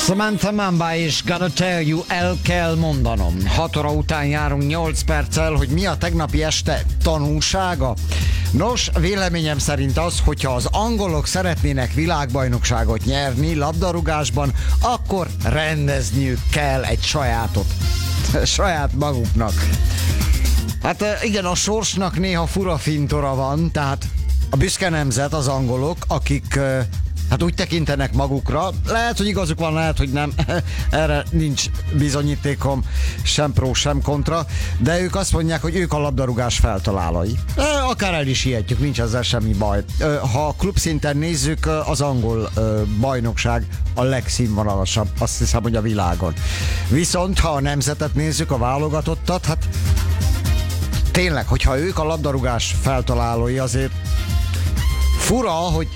Samantha Mamba és Gonna Tell You, el kell mondanom. 6 óra után járunk 8 perccel, hogy mi a tegnapi este tanulsága. Nos, véleményem szerint az, hogyha az angolok szeretnének világbajnokságot nyerni labdarúgásban, akkor rendezniük kell egy sajátot. Saját maguknak. Hát igen, a sorsnak néha fura fintora van, tehát a büszke nemzet, az angolok, akik hát úgy tekintenek magukra, lehet, hogy igazuk van, lehet, hogy nem, erre nincs bizonyítékom, sem pró, sem kontra, de ők azt mondják, hogy ők a labdarúgás feltalálói. Akár el is hihetjük, nincs ezzel semmi baj. Ha a klubszinten nézzük, az angol bajnokság a legszínvonalasabb, azt hiszem, hogy a világon. Viszont, ha a nemzetet nézzük, a válogatottat, hát tényleg, hogyha ők a labdarúgás feltalálói, azért fura, hogy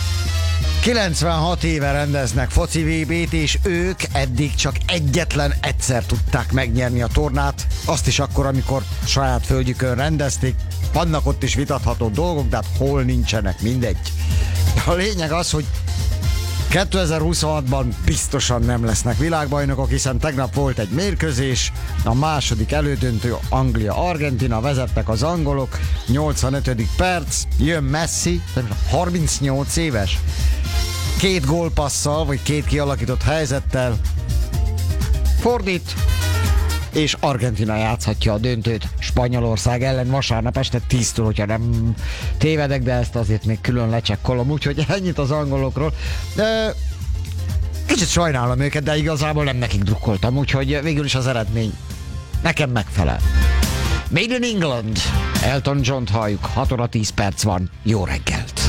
96 éve rendeznek foci VB-t, és ők eddig csak egyetlen egyszer tudták megnyerni a tornát, azt is akkor, amikor saját földjükön rendezték. Vannak ott is vitatható dolgok, de hát hol nincsenek, mindegy. A lényeg az, hogy 2026-ban biztosan nem lesznek világbajnokok, hiszen tegnap volt egy mérkőzés, a második elődöntő Anglia-Argentina, vezettek az angolok, 85. perc, jön Messi, 38 éves, 2 gólpasszal, vagy 2 kialakított helyzettel fordít, és Argentina játszhatja a döntőt Spanyolország ellen vasárnap este 10-től, hogyha nem tévedek, de ezt azért még külön lecsekkolom, úgyhogy ennyit az angolokról. Kicsit sajnálom őket, de igazából nem nekik drukkoltam, úgyhogy végül is az eredmény nekem megfelel. Made in England, Elton John-t halljuk, 6 óra 10 perc van, jó reggelt!